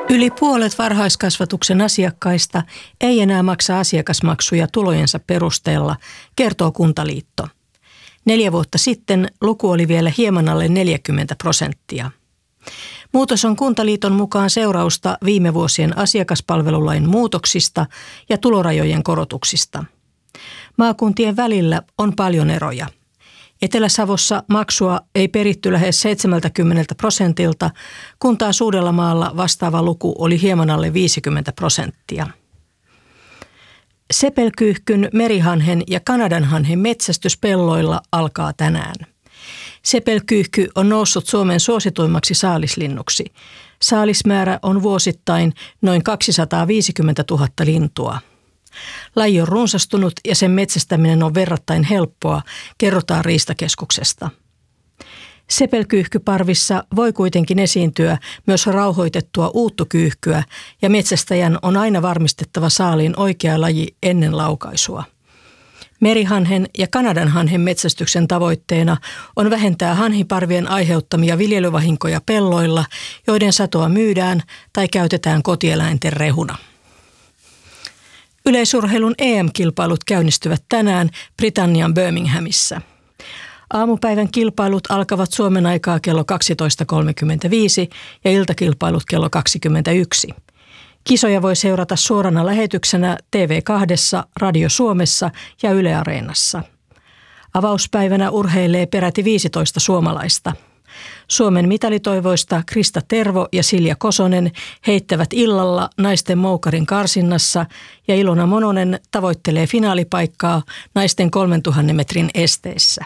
Yli puolet varhaiskasvatuksen asiakkaista ei enää maksa asiakasmaksuja tulojensa perusteella, kertoo Kuntaliitto. 4 vuotta sitten luku oli vielä hieman alle 40%. Muutos on Kuntaliiton mukaan seurausta viime vuosien asiakaspalvelulain muutoksista ja tulorajojen korotuksista. Maakuntien välillä on paljon eroja. Etelä-Savossa maksua ei peritty lähes 70%, kun taas Uudellamaalla vastaava luku oli hieman alle 50%. Sepelkyyhkyn, merihanhen ja kanadanhanhen metsästys pelloilla alkaa tänään. Sepelkyyhky on noussut Suomen suosituimmaksi saalislinnuksi. Saalismäärä on vuosittain noin 250 000 lintua. Laji on runsastunut ja sen metsästäminen on verrattain helppoa, kerrotaan Riistakeskuksesta. Sepelkyyhkyparvissa voi kuitenkin esiintyä myös rauhoitettua uuttukyyhkyä ja metsästäjän on aina varmistettava saaliin oikea laji ennen laukaisua. Merihanhen ja kanadanhanhen metsästyksen tavoitteena on vähentää hanhiparvien aiheuttamia viljelyvahinkoja pelloilla, joiden satoa myydään tai käytetään kotieläinten rehuna. Yleisurheilun EM-kilpailut käynnistyvät tänään Britannian Birminghamissa. Aamupäivän kilpailut alkavat Suomen aikaa kello 12.35 ja iltakilpailut kello 21. Kisoja voi seurata suorana lähetyksenä TV2, Radio Suomessa ja Yle Areenassa. Avauspäivänä urheilee peräti 15 suomalaista. Suomen mitalitoivoista Krista Tervo ja Silja Kosonen heittävät illalla naisten moukarin karsinnassa ja Ilona Mononen tavoittelee finaalipaikkaa naisten 3000 metrin esteissä.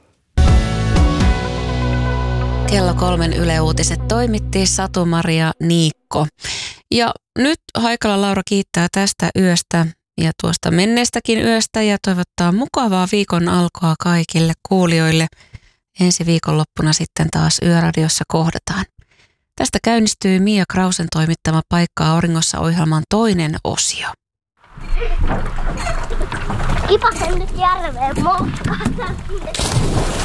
Kello 3 Yle Uutiset toimitti Satu-Maria Niikko. Ja nyt Haikala Laura kiittää tästä yöstä ja tuosta menneestäkin yöstä ja toivottaa mukavaa viikon alkoa kaikille kuulijoille. Ensi viikonloppuna sitten taas Yöradiossa kohdataan. Tästä käynnistyy Mia Krausen toimittama Paikka auringossa -ohjelman toinen osio. Kipasen nyt järveen moukkaan.